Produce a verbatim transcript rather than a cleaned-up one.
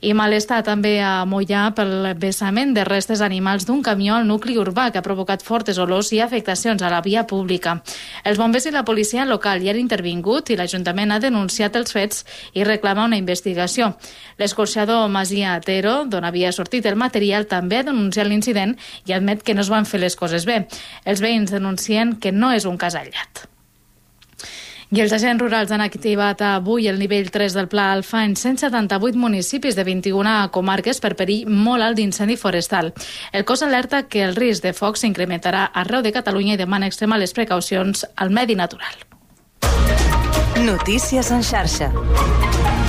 I malestar també a Moià pel vessament de restes animals d'un camió al nucli urbà que ha provocat fortes olors i afectacions a la via pública. Els bombers i la policia local hi han intervingut i l'Ajuntament ha denunciat els fets i reclama una investigació. L'escorxador Masia Atero, d'on havia sortit el material, també ha denunciat l'incident i admet que no es van fer les coses bé. Els veïns denuncien que no és un cas aïllat. I els agents rurals han activat avui el nivell tres del Pla Alfa en cent setanta-vuit municipis de vint-i-una comarques per perill molt alt d'incendi forestal. El cos alerta que el risc de foc s'incrementarà arreu de Catalunya i demana extremar les precaucions al medi natural. Notícies en xarxa.